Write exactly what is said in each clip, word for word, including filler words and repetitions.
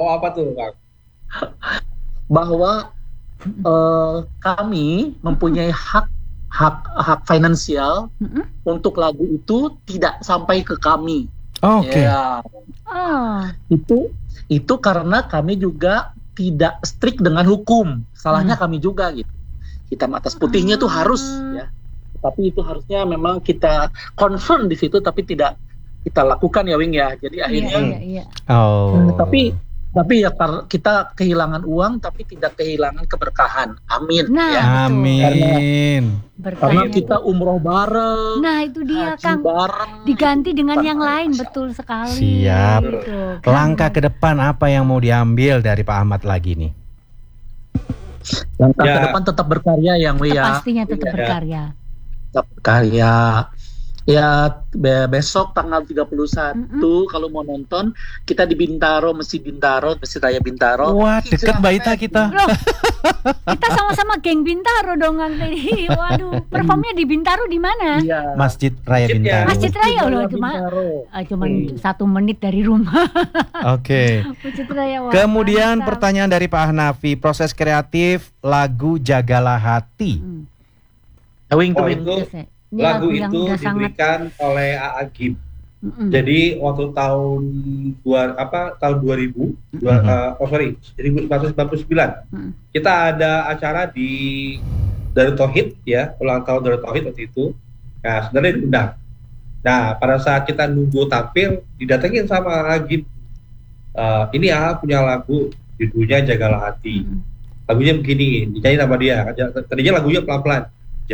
Oh, apa tuh, Kang? Bahwa uh, kami mempunyai hak hak hak finansial Mm-mm. untuk lagu itu tidak sampai ke kami. Oke. Ya, Oh. itu itu karena kami juga tidak strict dengan hukum. Salahnya Hmm. kami juga gitu. Hitam atas putihnya tuh harus ya. Tapi itu harusnya memang kita concern di situ tapi tidak kita lakukan ya Wing ya. Jadi akhirnya Iya, iya, iya. Oh. Hmm, tapi tapi ya kar- kita kehilangan uang tapi tidak kehilangan keberkahan. Amin. Nah, Ya. betul. Amin. Karena Berkahnya kita itu. umroh bareng, Nah, itu dia haji Kang. bareng. Diganti dengan yang Masya lain, Allah. betul sekali. Siap. Gitu, Kang. Langkah ke depan apa yang mau diambil dari Pak Ahmad lagi nih? Langkah Ya. ke depan tetap berkarya yang Wi ya. Pastinya tetap Iya. berkarya. Tetap berkarya. Ya be- besok tanggal tiga puluh satu kalau mau nonton kita di Bintaro, Masjid Bintaro, Masjid Raya Bintaro. Wah, deket Baita kita. Loh, kita sama-sama geng Bintaro dong Kang Teddy. Waduh, performnya di Bintaro di mana? Iya. Masjid Raya Masjidnya. Bintaro. Masjid Raya loh, cuma Bintaro. ah, cuman Hmm. satu menit dari rumah. Oke. Masjid Raya. wah, Kemudian mantap. pertanyaan dari Pak Hanafi, proses kreatif lagu Jagalah Hati. Hmm. Wing Oh, Wing. itu Yes, ya. Ini lagu yang itu udah sangat. diberikan oleh A A Gib. Mm-mm. Jadi waktu tahun dua apa tahun dua ribu, dua, Mhm. eh, oh sorry, seribu sembilan ratus sembilan puluh sembilan Mm. kita ada acara di Darut Tauhid ya, ulang tahun Darut Tauhid waktu itu. Nah, sebenarnya diundang. Nah, pada saat kita nunggu tampil, didatengin sama A A Gib. Eh, ini A A punya lagu judulnya Jagalah Hati. Mm. Lagunya begini, dinyanyi sama dia. Tadinya lagunya pelan-pelan.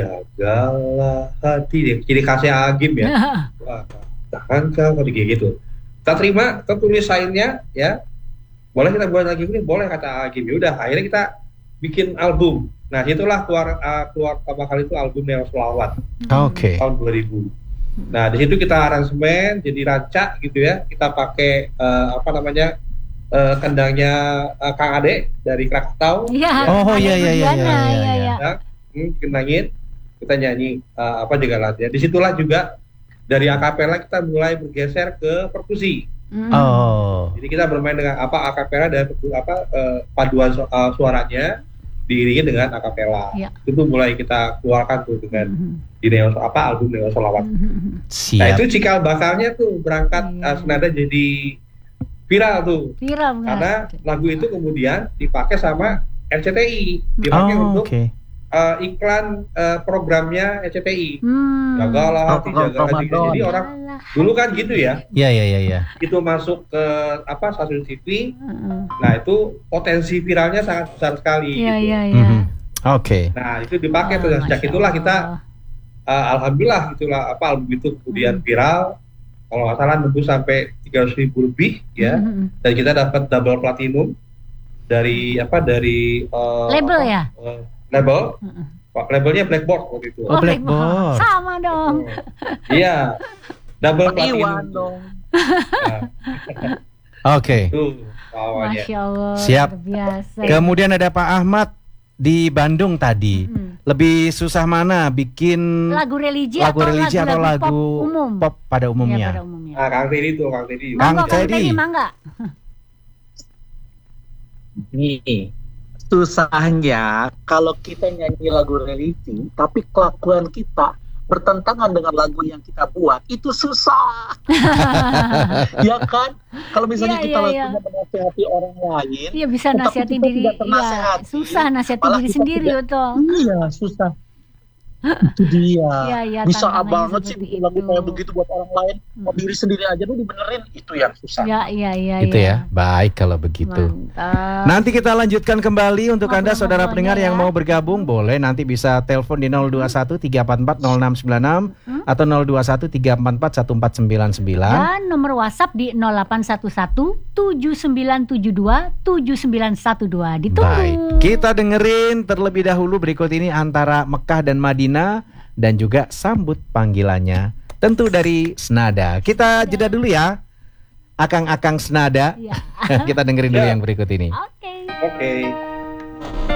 Jagalah hati, ciri khasnya Agim ya. Wah, tahan kau tadi kayak gitu. Kita terima, kita tulis lainnya ya. Boleh kita buat lagi ini, boleh kata Agim. Ya udah, akhirnya kita bikin album. Nah, itulah keluar uh, keluar pertama kali itu album Neo Selawat Oke. tahun dua ribu. Nah, di situ kita aransemen jadi rancak gitu ya. Kita pakai uh, apa namanya? Uh, kendangnya uh, Kang Ade dari Krakatau. Iya. Oh, ada iya, iya, iya, Budiana, iya, iya, iya, iya. iya. Hmm, kendangin, kita nyanyi uh, apa juga latihan. Disitulah juga dari akapela kita mulai bergeser ke perkusi. Mm. Oh. Jadi kita bermain dengan apa akapela dan perku- apa uh, paduan su- uh, suaranya diiringi dengan akapela. Ya. Itu mulai kita keluarkan tuh dengan Mhm. di Neo apa album Neo Solawat. Mhm. Nah Siap. itu cikal bakalnya tuh berangkat Iya. uh, senada jadi viral tuh. Viral benar. Karena lagu itu kemudian dipakai sama R C T I, dipakai Oh, untuk oke. uh, iklan uh, programnya R C T I. Hmm. Jagalah hati, Oh, jagalah hati. Ramadan. Jadi orang Alah. dulu kan gitu ya, Iya, iya, iya, iya. itu masuk ke apa stasiun T V. Heeh. Nah itu potensi viralnya sangat besar sekali. Iya, gitu. iya, iya. Mhm. Oke. Nah itu dipakai Oh, tuh. Dan sejak Masya itulah kita, Allah. uh, alhamdulillah itulah apa album itu kemudian Hmm. viral. Kalau nggak salah nembus sampai tiga ratus ribu lebih ya. Mhm. Dan kita dapat double platinum dari apa dari uh, Label apa, ya? uh, label. Heeh. Pak, labelnya Blackboard waktu itu. Oh, Blackboard. Sama dong. Iya. Double Pak Iwan platinum. dong. Nah, Oke. itu awalnya. Masya Allah. Siap. Luar biasa. Kemudian ada Pak Ahmad di Bandung tadi. Mhm. Lebih susah mana bikin Lagu religi lagu atau religi atau lagu-lagu lagu pop umum? pop pada Iya, umumnya? pada umumnya. Nah, Kang Teddy tuh, Kang Teddy. Kang Mangga, Kang Teddy. Teddy, mangga. Nih, susahnya kalau kita nyanyi lagu religi, tapi kelakuan kita bertentangan dengan lagu yang kita buat, itu susah. Ya kan? Kalau misalnya Iya, kita iya, lagunya menasihati orang lain, Iya bisa Tetapi nasihatin kita diri. tidak Iya, ternasehati. susah nasihatin Malah diri kita sendiri tidak- betul. iya susah. Itu dia. Iya, iya, Bisa tantangannya banget sih seperti bikin lagu itu. kayak begitu buat orang lain. Mau Hmm. diri sendiri aja lu dibenerin, itu yang susah. Iya, iya, iya. Itu iya. ya. Baik kalau begitu. Mantap. Nanti kita lanjutkan kembali untuk Anda saudara pendengar Ngobrol-ngobrolnya yang ya. mau bergabung, boleh nanti bisa telepon di nol dua satu tiga empat empat nol enam sembilan enam Hmm. atau nol dua satu tiga empat empat satu empat sembilan sembilan. Dan nomor WhatsApp di nol delapan satu satu tujuh sembilan tujuh dua tujuh sembilan satu dua. Ditunggu. Baik, kita dengerin terlebih dahulu berikut ini antara Mekah dan Madinah dan juga sambut panggilannya tentu dari Senada. Kita jeda dulu ya. Akang-akang Senada. Iya. Kita dengerin dulu Ya. yang berikut ini. Oke. Oke.